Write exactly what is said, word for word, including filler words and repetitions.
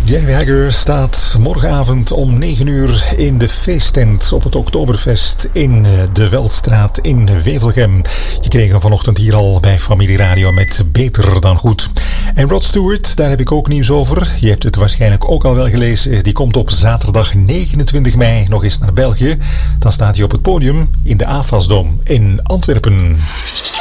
Jerry Hagger staat morgenavond om negen uur in de feesttent op het Oktoberfest in de Veldstraat in Wevelgem. Je kreeg hem vanochtend hier al bij Familie Radio met Beter dan Goed. En Rod Stewart, daar heb ik ook nieuws over. Je hebt het waarschijnlijk ook al wel gelezen. Die komt op zaterdag negenentwintig mei nog eens naar België. Dan staat hij op het podium in de AFAS-dom in Antwerpen.